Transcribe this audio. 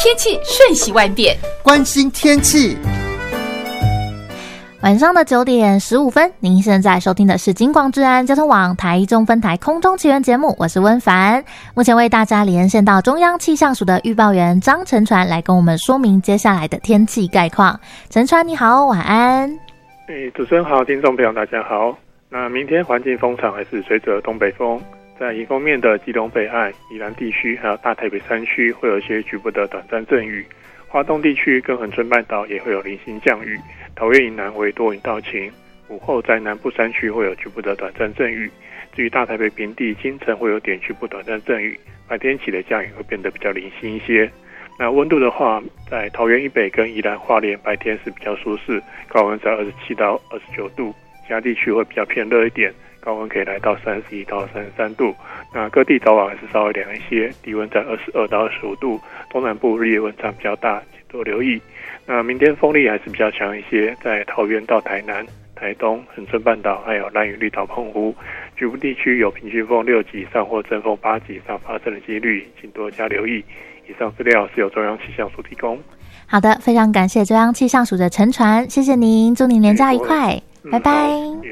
天气瞬息万变， 关心天气。 晚上的9点15分，您现在收听的是金广治安交通网台中分台空中奇缘节目，我是温凡。目前为大家连线到中央气象署的预报员张承传来跟我们说明接下来的天气概况。承传你好，晚安。 主持人好，听众朋友大家好。那明天环境风场还是随着东北风，在迎风面的基隆北岸、宜兰地区还有大台北山区会有一些局部的短暂阵雨，花东地区跟恒春半岛也会有零星降雨，桃园以南为多云到晴，午后在南部山区会有局部的短暂阵雨。至于大台北平地，清晨会有点局部短暂阵雨，白天起的降雨会变得比较零星一些。那温度的话，在桃园以北跟宜兰花莲白天是比较舒适，高温在27到29度，其他地区会比较偏热一点，高温可以来到31到33度。那各地早晚还是稍微凉一些，低温在22到25度，东南部日夜温差比较大，请多留意。那明天风力还是比较强一些，在桃园到台南、台东、恒春半岛还有兰屿、绿岛、澎湖局部地区有平均风6级以上或阵风8级以上发生的几率，请多加留意。以上资料是由中央气象署提供。 好的，非常感谢中央气象署的承传，谢谢您，祝您连假愉快，拜拜。